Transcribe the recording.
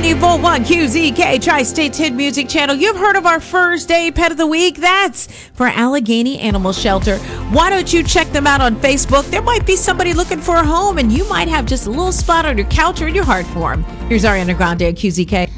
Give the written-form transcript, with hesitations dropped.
94.1 QZK, Tri-State's Hit Music Channel. You've heard of our first day pet of the week. That's for Allegheny Animal Shelter. Why don't you check them out on Facebook? There might be somebody looking for a home, and you might have just a little spot on your couch or in your heart for them. Here's Ariana Grande at QZK.